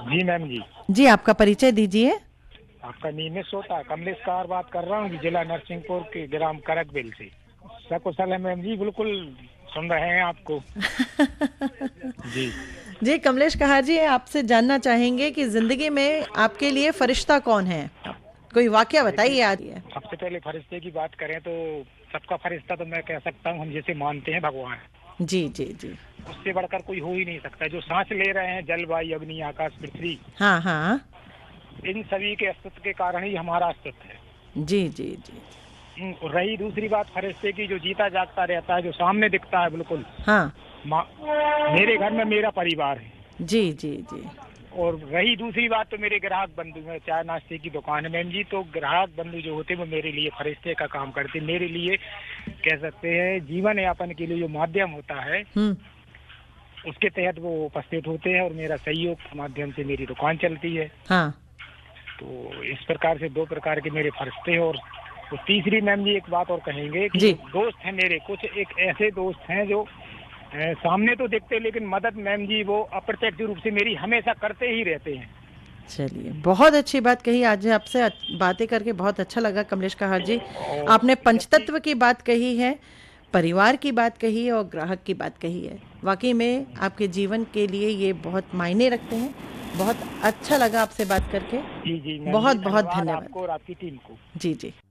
जी ma'am जी। जी, आपका परिचय दीजिए। आपका नियमित श्रोता कमलेश कार बात कर रहा हूँ जी, जिला नरसिंहपुर के ग्राम करकबिल से। सकुशल है मैम जी, बिल्कुल सुन रहे हैं आपको। जी। जी, कमलेश कहार जी, आपसे जानना चाहेंगे कि जिंदगी में आपके लिए फरिश्ता कौन है? कोई वाकया देखिए, बताइए आज ये। सबसे पहले फरिश्ते की बात करें तो सबका फरिश्ता तो मैं कह सकता हूँ, हम जिसे मानते हैं भगवान, जी जी जी। उससे बढ़कर कोई हो ही नहीं सकता। जो सांस ले रहे हैं, जल वायु अग्नि आकाश पृथ्वी, हाँ हाँ। इन सभी के अस्तित्व के कारण ही हमारा अस्तित्व है। जी जी जी। और रही दूसरी बात फरिश्ते की, जो जीता जागता रहता है, जो सामने दिखता है बिल्कुल, हाँ। मेरे घर में मेरा परिवार है। जी जी जी। और रही दूसरी बात तो मेरे ग्राहक बंधु हैं, चाय नाश्ते की दुकान है मैम जी, तो ग्राहक बंधु जो होते हैं वो मेरे लिए फरिश्ते का काम करते हैं। मेरे लिए कह सकते हैं जीवन यापन के लिए जो माध्यम होता है, हम्म। उसके तहत वो उपस्थित होते हैं और मेरा सहयोग के माध्यम से मेरी दुकान चलती है। हाँ। तो इस प्रकार से दो प्रकार के मेरे फरिश्ते हैं। और तो तीसरी मैम जी एक बात और कहेंगे कि जी। जो दोस्त हैं मेरे, कुछ एक ऐसे दोस्त हैं जो सामने तो दिखते, लेकिन मदद मैम जी वो अप्रत्यक्ष रूप से मेरी हमेशा करते ही रहते हैं। चलिए, बहुत अच्छी बात कही। आज आपसे बातें करके बहुत अच्छा लगा कमलेश कहार जी। और आपने जबकि पंचतत्व की बात कही है, परिवार की बात कही है और ग्राहक की बात कही है। वाकई में आपके जीवन के लिए ये बहुत मायने रखते हैं। बहुत अच्छा लगा आपसे बात करके। जी जी मैम बहुत जी, बहुत धन्यवाद धन्यवाद। आपको और आपकी टीम को। जी जी।